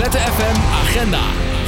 Roulette FM agenda.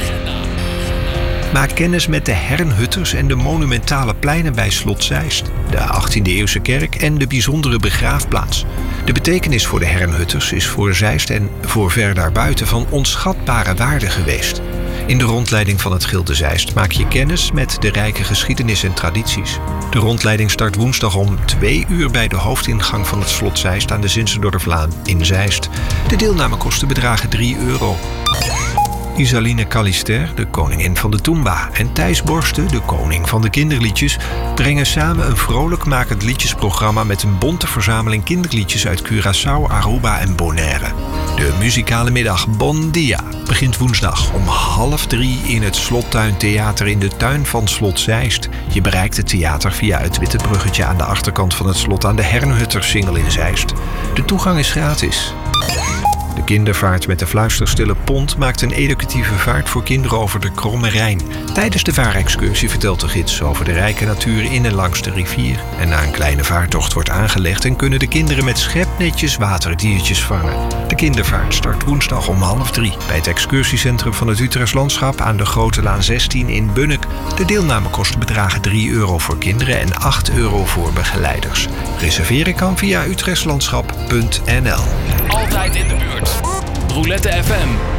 Maak kennis met de Herrnhutters en de monumentale pleinen bij Slot Zeist, de 18e-eeuwse kerk en de bijzondere begraafplaats. De betekenis voor de Herrnhutters is voor Zeist en voor ver daarbuiten van onschatbare waarde geweest. In de rondleiding van het Gilde Zeist maak je kennis met de rijke geschiedenis en tradities. De rondleiding start woensdag om 2 uur bij de hoofdingang van het Slot Zeist aan de Zinzendordervlaan in Zeist. De deelnamekosten bedragen €3. Isaline Callister, de koningin van de Toomba, en Thijs Borsten, de koning van de kinderliedjes, brengen samen een vrolijkmakend liedjesprogramma met een bonte verzameling kinderliedjes uit Curaçao, Aruba en Bonaire. De muzikale middag Bon Dia begint woensdag om 2:30 in het Slottuintheater in de tuin van Slot Zeist. Je bereikt het theater via het witte bruggetje aan de achterkant van het slot aan de Herrnhuttersingel in Zeist. De toegang is gratis. De kindervaart met de fluisterstille pont maakt een educatieve vaart voor kinderen over de Kromme Rijn. Tijdens de vaarexcursie vertelt de gids over de rijke natuur in en langs de rivier. En na een kleine vaartocht wordt aangelegd en kunnen de kinderen met schepnetjes waterdiertjes vangen. De kindervaart start woensdag om 2:30 bij het excursiecentrum van het Utrechts Landschap aan de Grote Laan 16 in Bunnik. De deelnamekosten bedragen €3 voor kinderen en €8 voor begeleiders. Reserveren kan via utrechtslandschap.nl. Altijd in de buurt. Roulette FM.